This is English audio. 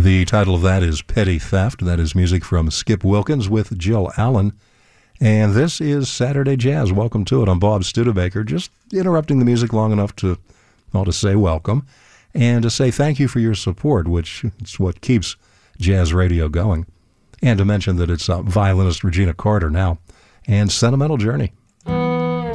The title of that is Petty Theft. That is music from Skip Wilkins with Jill Allen. And this is Saturday Jazz. Welcome to it. I'm Bob Studebaker, just interrupting the music long enough to say welcome and to say thank you for your support, which is what keeps jazz radio going. And to mention that it's violinist Regina Carter now and Sentimental Journey.